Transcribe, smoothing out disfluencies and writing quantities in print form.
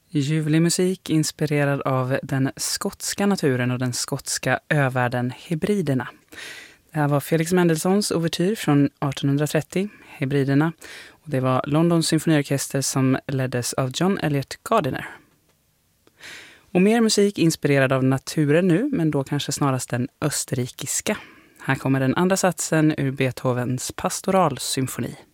Ljuvlig musik inspirerad av den skotska naturen och den skotska övärlden Hebriderna. Det här var Felix Mendelssohns ouvertyr från 1830, Hebriderna. Och det var Londons symfoniorkester som leddes av John Eliot Gardiner. Och mer musik inspirerad av naturen nu, men då kanske snarast den österrikiska. Här kommer den andra satsen ur Beethovens pastoralsymfoni.